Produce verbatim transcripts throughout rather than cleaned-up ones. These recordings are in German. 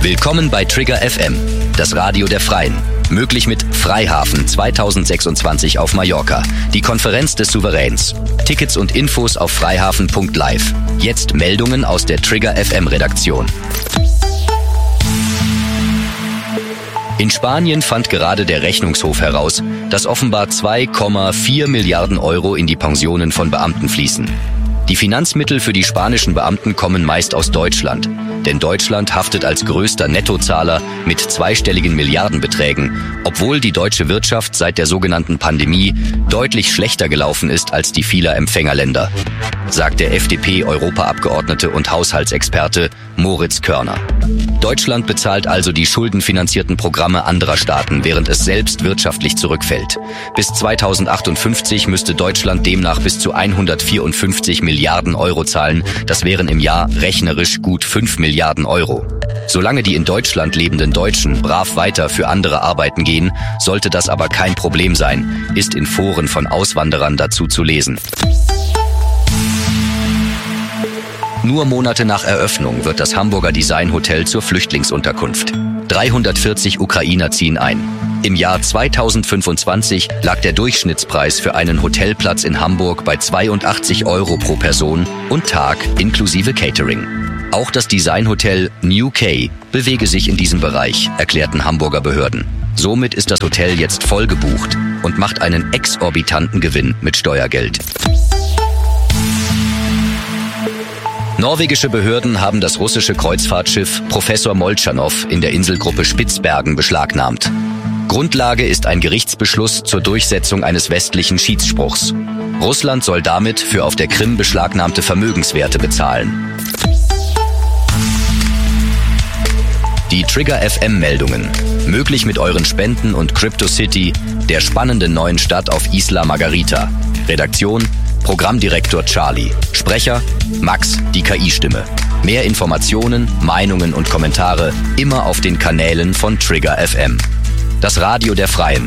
Willkommen bei Trigger F M, das Radio der Freien. Möglich mit Freihafen zweitausendsechsundzwanzig auf Mallorca, die Konferenz des Souveräns. Tickets und Infos auf freihafen punkt live. Jetzt Meldungen aus der Trigger F M Redaktion. In Spanien fand gerade der Rechnungshof heraus, dass offenbar zwei Komma vier Milliarden Euro in die Pensionen von Beamten fließen. Die Finanzmittel für die spanischen Beamten kommen meist aus Deutschland. Denn Deutschland haftet als größter Nettozahler mit zweistelligen Milliardenbeträgen, obwohl die deutsche Wirtschaft seit der sogenannten Pandemie deutlich schlechter gelaufen ist als die vieler Empfängerländer, sagt der F D P-Europaabgeordnete und Haushaltsexperte Moritz Körner. Deutschland bezahlt also die schuldenfinanzierten Programme anderer Staaten, während es selbst wirtschaftlich zurückfällt. Bis zweitausendachtundfünfzig müsste Deutschland demnach bis zu hundertvierundfünfzig Milliarden Euro zahlen. Das wären im Jahr rechnerisch gut fünf Milliarden Euro. Solange die in Deutschland lebenden Deutschen brav weiter für andere arbeiten gehen, sollte das aber kein Problem sein, ist in Foren von Auswanderern dazu zu lesen. Nur Monate nach Eröffnung wird das Hamburger Designhotel zur Flüchtlingsunterkunft. dreihundertvierzig Ukrainer ziehen ein. Im Jahr zweitausendfünfundzwanzig lag der Durchschnittspreis für einen Hotelplatz in Hamburg bei zweiundachtzig Euro pro Person und Tag inklusive Catering. Auch das Designhotel New K bewege sich in diesem Bereich, erklärten Hamburger Behörden. Somit ist das Hotel jetzt voll gebucht und macht einen exorbitanten Gewinn mit Steuergeld. Norwegische Behörden haben das russische Kreuzfahrtschiff Professor Moltschanow in der Inselgruppe Spitzbergen beschlagnahmt. Grundlage ist ein Gerichtsbeschluss zur Durchsetzung eines westlichen Schiedsspruchs. Russland soll damit für auf der Krim beschlagnahmte Vermögenswerte bezahlen. Die Trigger F M-Meldungen. Möglich mit euren Spenden und CryptoCity, der spannenden neuen Stadt auf Isla Margarita. Redaktion: Programmdirektor Charlie. Sprecher: Max, die K I-Stimme. Mehr Informationen, Meinungen und Kommentare immer auf den Kanälen von Trigger F M. Das Radio der Freien.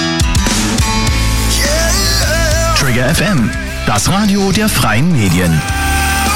Trigger F M, das Radio der Freien Medien.